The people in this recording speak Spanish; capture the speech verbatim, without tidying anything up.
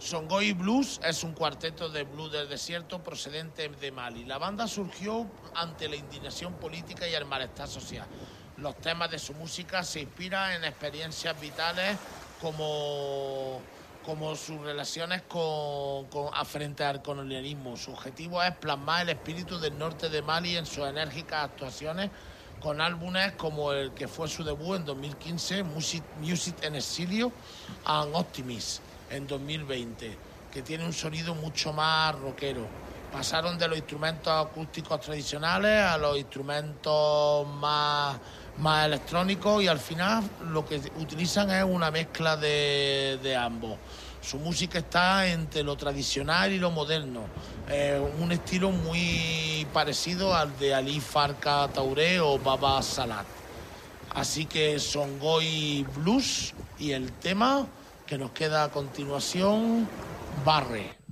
Songhai Blues es un cuarteto de blues del desierto procedente de Mali. La banda surgió ante la indignación política y el malestar social. Los temas de su música se inspiran en experiencias vitales como, como sus relaciones con, con, frente al colonialismo. Su objetivo es plasmar el espíritu del norte de Mali en sus enérgicas actuaciones, con álbumes como el que fue su debut en dos mil quince, Music, Music en Exilio and Optimist, en dos mil veinte, que tiene un sonido mucho más rockero. Pasaron de los instrumentos acústicos tradicionales a los instrumentos más, más electrónicos y al final lo que utilizan es una mezcla de, de ambos. Su música está entre lo tradicional y lo moderno, eh, un estilo muy parecido al de Ali Farka Touré o Baba Salat. Así que Songhai Blues y el tema que nos queda a continuación, Barre.